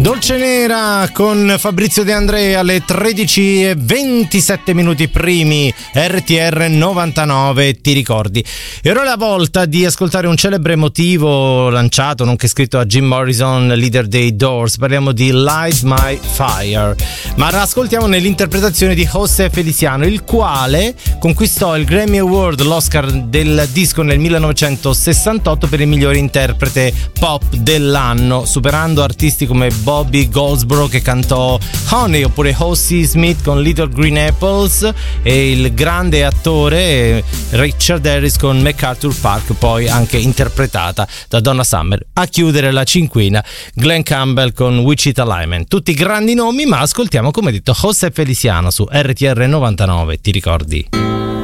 Dolce Nera con Fabrizio De André alle 13:27 primi, RTR 99, ti ricordi? E ora è la volta di ascoltare un celebre motivo lanciato, nonché scritto a Jim Morrison, leader dei Doors. Parliamo di Light My Fire, ma la ascoltiamo nell'interpretazione di José Feliciano, il quale conquistò il Grammy Award, l'Oscar del disco nel 1968 per il migliore interprete pop dell'anno, superando artisti come Bobby Goldsboro che cantò Honey, oppure Hossie Smith con Little Green Apples, e il grande attore Richard Harris con MacArthur Park, poi anche interpretata da Donna Summer. A chiudere la cinquina Glenn Campbell con Wichita Lineman. Tutti grandi nomi, ma ascoltiamo, come detto, José Feliciano su RTR 99, ti ricordi?